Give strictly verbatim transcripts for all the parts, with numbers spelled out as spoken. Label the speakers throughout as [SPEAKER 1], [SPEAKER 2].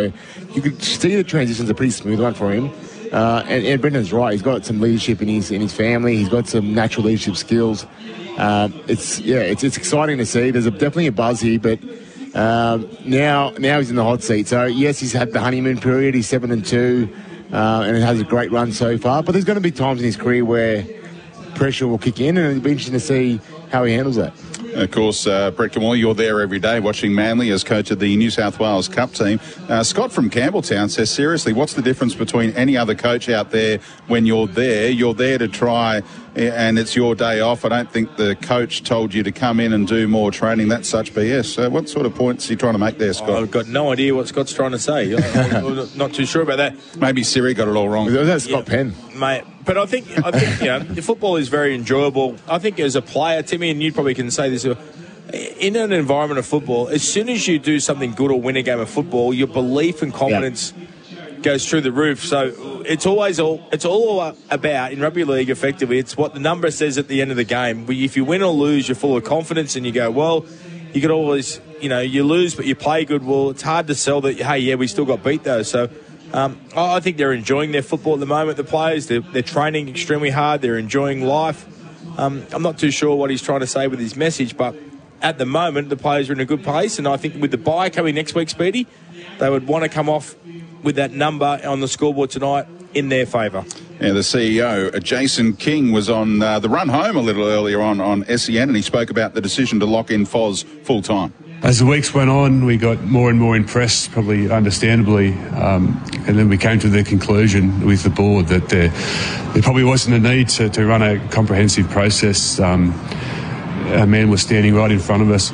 [SPEAKER 1] where you could see the transition's a pretty smooth one for him. Uh, and, and Brendan's right. He's got some leadership in his in his family. He's got some natural leadership skills. Uh, it's yeah, it's it's exciting to see. There's a, definitely a buzz here, but um, now now he's in the hot seat. So yes, he's had the honeymoon period. He's seven and two, uh, and it has a great run so far. But there's going to be times in his career where pressure will kick in, and it'll be interesting to see how he handles that.
[SPEAKER 2] Of course, uh, Brett Kimmorley, you're there every day watching Manly as coach of the New South Wales Cup team. Uh, Scott from Campbelltown says, seriously, what's the difference between any other coach out there when you're there? You're there to try, and it's your day off. I don't think the coach told you to come in and do more training. That's such B S. So what sort of points are you trying to make there, Scott?
[SPEAKER 3] I've got no idea what Scott's trying to say. I'm not too sure about that.
[SPEAKER 2] Maybe Siri got it all wrong.
[SPEAKER 1] Was that Scott
[SPEAKER 3] yeah,
[SPEAKER 1] Penn?
[SPEAKER 3] Mate. But I think, I think you know, the football is very enjoyable. I think as a player, Timmy, and you probably can say this, in an environment of football, as soon as you do something good or win a game of football, your belief and confidence yep. goes through the roof. So it's always all it's all about, in rugby league, effectively, it's what the number says at the end of the game. If you win or lose, you're full of confidence and you go, well, you could always, you know, you lose but you play good. Well, it's hard to sell that, hey, yeah, we still got beat though. So Um, I think they're enjoying their football at the moment, the players. They're, they're training extremely hard. They're enjoying life. Um, I'm not too sure what he's trying to say with his message, but at the moment, the players are in a good place. And I think with the bye coming next week, Speedy, they would want to come off with that number on the scoreboard tonight in their favour.
[SPEAKER 2] Yeah, the C E O, Jason King, was on uh, the run home a little earlier on on S E N, and he spoke about the decision to lock in Foz full-time.
[SPEAKER 4] As the weeks went on, we got more and more impressed, probably understandably, um, and then we came to the conclusion with the board that there, there probably wasn't a need to, to run a comprehensive process. Um, a man was standing right in front of us.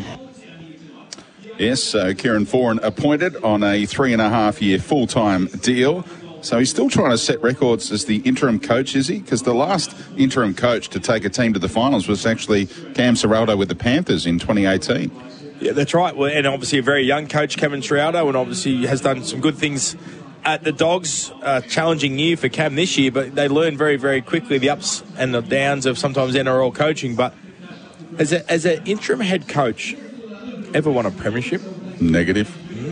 [SPEAKER 2] Yes, so Kieran Foran appointed on a three and a half year full-time deal. So he's still trying to set records as the interim coach, is he? Because the last interim coach to take a team to the finals was actually Cam Ciraldo with the Panthers in twenty eighteen.
[SPEAKER 3] Yeah, that's right. Well, and obviously a very young coach, Kevin Ciraldo, and obviously has done some good things at the Dogs. Uh, challenging year for Cam this year, but they learn very, very quickly the ups and the downs of sometimes N R L coaching. But as a, as an interim head coach, ever won a premiership?
[SPEAKER 2] Negative.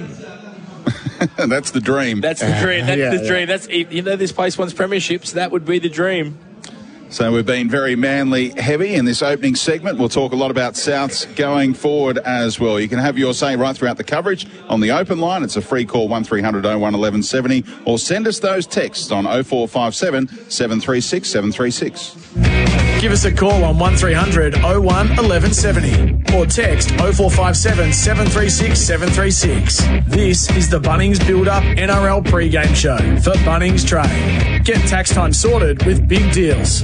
[SPEAKER 2] Mm. That's the dream.
[SPEAKER 3] That's the dream. That's
[SPEAKER 1] yeah,
[SPEAKER 3] the
[SPEAKER 1] yeah.
[SPEAKER 3] dream. That's, you know, this place wants premierships. That would be the dream.
[SPEAKER 2] So we've been very Manly heavy in this opening segment. We'll talk a lot about Souths going forward as well. You can have your say right throughout the coverage on the open line. It's a free call, one three hundred oh one eleven seventy, or send us those texts on oh four five seven, seven three six, seven three six.
[SPEAKER 5] Give us a call on one three hundred oh one eleven seventy or text oh four five seven, seven three six, seven three six. This is the Bunnings Build-Up N R L pre-game show for Bunnings Trade. Get tax time sorted with big deals.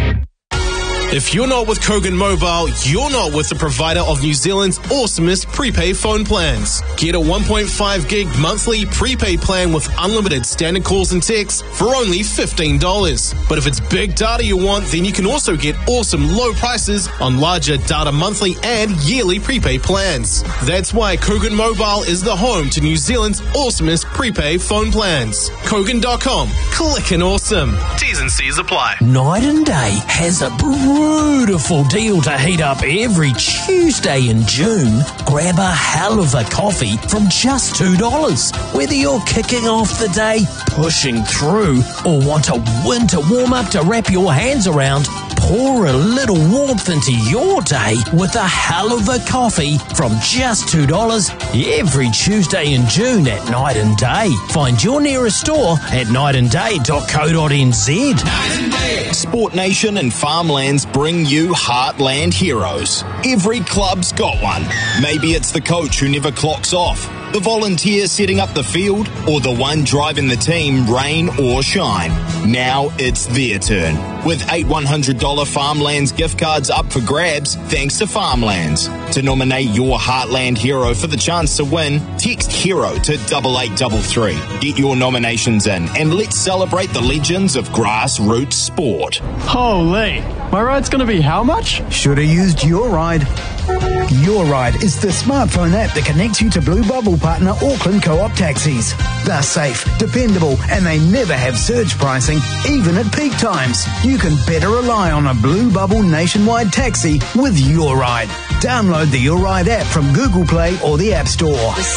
[SPEAKER 6] If you're not with Kogan Mobile, you're not with the provider of New Zealand's awesomest prepaid phone plans. Get a one point five gig monthly prepaid plan with unlimited standard calls and texts for only fifteen dollars. But if it's big data you want, then you can also get awesome low prices on larger data monthly and yearly prepaid plans. That's why Kogan Mobile is the home to New Zealand's awesomest prepaid phone plans. Kogan dot com. Clickin' awesome. T's and C's apply.
[SPEAKER 7] Night and Day has a beautiful deal to heat up every Tuesday in June. Grab a hell of a coffee from just two dollars. Whether you're kicking off the day, pushing through, or want a winter warm-up to wrap your hands around, pour a little warmth into your day with a hell of a coffee from just two dollars every Tuesday in June at Night and Day. Find your nearest store at night and day dot co dot n z.
[SPEAKER 8] Sport Nation and Farmlands bring you Heartland Heroes. Every club's got one. Maybe it's the coach who never clocks off, the volunteer setting up the field, or the one driving the team rain or shine. Now it's their turn. With eight one hundred dollars Farmlands gift cards up for grabs thanks to Farmlands. To nominate your Heartland hero for the chance to win, text HERO to double eight double three. Get your nominations in and let's celebrate the legends of grassroots sport.
[SPEAKER 9] Holy, my ride's going to be how much?
[SPEAKER 10] Should have used Your Ride. Your Ride is the smartphone app that connects you to Blue Bubble partner Auckland Co-op taxis. They're safe, dependable, and they never have surge pricing, even at peak times. You can better rely on a Blue Bubble nationwide taxi with Your Ride. Download the Your Ride app from Google Play or the App Store.